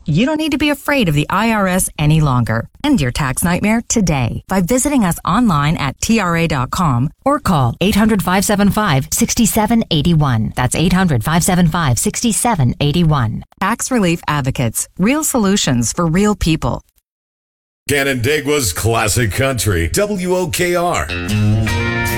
You don't need to be afraid of the IRS any longer. End your tax nightmare today by visiting us online at TRA.com or call 800-575-6781. That's 800-575-6781. Tax Relief Advocates. Real solutions for real people. Canandaigua's Classic Country, WOKR.